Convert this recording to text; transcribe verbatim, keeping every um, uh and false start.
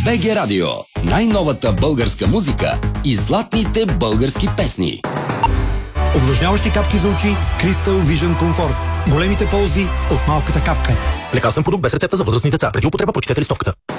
БГ Радио. Най-новата българска музика и златните български песни. Увлажняващи капки за очи Crystal Vision Comfort. Големите ползи от малката капка. Лекарствен продукт без рецепта за възрастни деца. Преди употреба прочетете листовката.